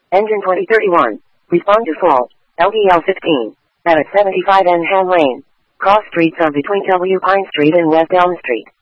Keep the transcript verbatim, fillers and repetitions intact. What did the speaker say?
Engine twenty thirty-one. Respond to fault. L T L fifteen. At seventy-five N Ham Lane. Cross streets are between W Pine Street and West Elm Street.